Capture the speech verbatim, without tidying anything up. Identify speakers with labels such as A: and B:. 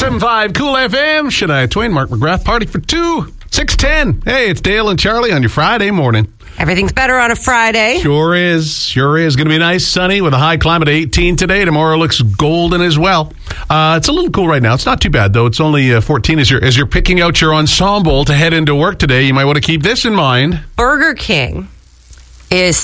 A: seven five Cool F M. Shania Twain, Mark McGrath, party for two. six ten. Hey, it's Dale and Charlie on your Friday morning.
B: Everything's better on a Friday.
A: Sure is. Sure is. Going to be nice, sunny, with a high climate of eighteen today. Tomorrow looks golden as well. Uh, it's a little cool right now. It's not too bad, though. It's only uh, fourteen. As you're, as you're picking out your ensemble to head into work today, you might want to keep this in mind.
B: Burger King is